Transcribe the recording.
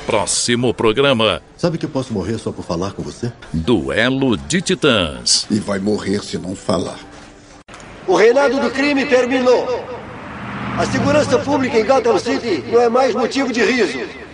Próximo programa. Sabe que eu posso morrer só por falar com você? Duelo de Titãs. E vai morrer se não falar. O reinado do crime terminou. A segurança pública em Gotham City não é mais motivo de riso.